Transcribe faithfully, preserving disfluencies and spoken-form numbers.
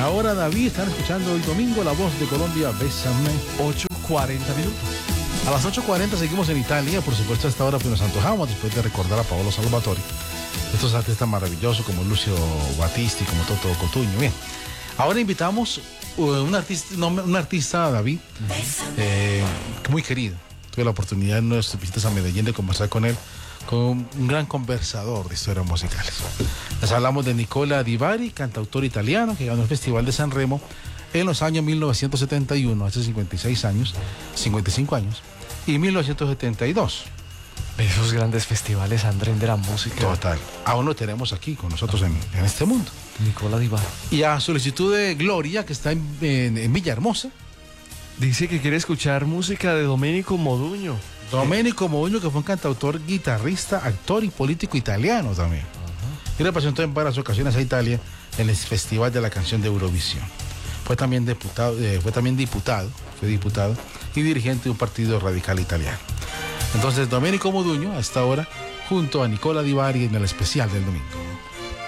Ahora, David, están escuchando hoy domingo La Voz de Colombia, Bésame. ocho cuarenta minutos. A las ocho cuarenta seguimos en Italia, por supuesto a esta hora pues nos antojamos después de recordar a Paolo Salvatore. Estos artistas maravillosos como Lucio Battisti, como Toto Cotugno. Bien, ahora invitamos uh, un artista, no, un artista, David, eh, muy querido. Tuve la oportunidad en nuestras visitas a Medellín de conversar con él, con un gran conversador de historias musicales. Les hablamos de Nicola Di Bari, cantautor italiano que ganó el Festival de San Remo en los años mil novecientos setenta y uno, hace cincuenta y seis años, cincuenta y cinco años, y mil novecientos setenta y dos. Esos grandes festivales, Andrés, de la música. Total. Aún lo tenemos aquí con nosotros en, en este mundo. Nicola Di Bari. Y a solicitud de Gloria, que está en, en, en Villahermosa. Dice que quiere escuchar música de Domenico Modugno. Domenico Modugno, que fue un cantautor, guitarrista, actor y político italiano también. Uh-huh. Y representó en varias ocasiones a Italia en el Festival de la Canción de Eurovisión. Fue también diputado, eh, fue también diputado, fue diputado y dirigente de un partido radical italiano. Entonces, Domenico Modugno, a esta hora, junto a Nicola Di Bari en el especial del domingo.